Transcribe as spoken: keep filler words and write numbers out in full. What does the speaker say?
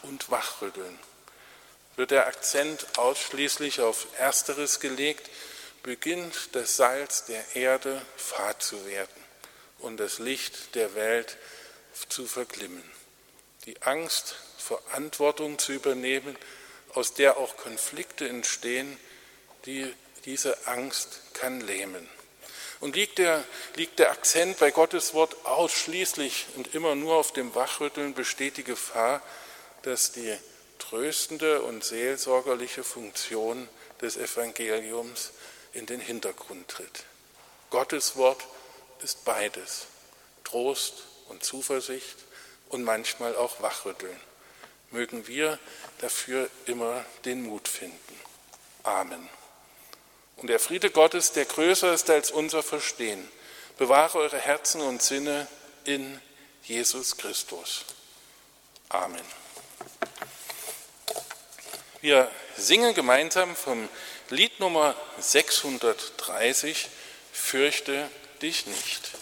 und Wachrütteln. Wird der Akzent ausschließlich auf Ersteres gelegt, beginnt das Salz der Erde fad zu werden und das Licht der Welt zu verglimmen. Die Angst, Verantwortung zu übernehmen, aus der auch Konflikte entstehen, die, diese Angst kann lähmen. Und liegt der, liegt der Akzent bei Gottes Wort ausschließlich und immer nur auf dem Wachrütteln, besteht die Gefahr, dass die tröstende und seelsorgerliche Funktion des Evangeliums in den Hintergrund tritt. Gottes Wort ist beides, Trost und Zuversicht und manchmal auch Wachrütteln. Mögen wir dafür immer den Mut finden. Amen. Und der Friede Gottes, der größer ist als unser Verstehen, bewahre eure Herzen und Sinne in Jesus Christus. Amen. Wir singen gemeinsam vom Lied Nummer sechshundertdreißig, Fürchte dich nicht.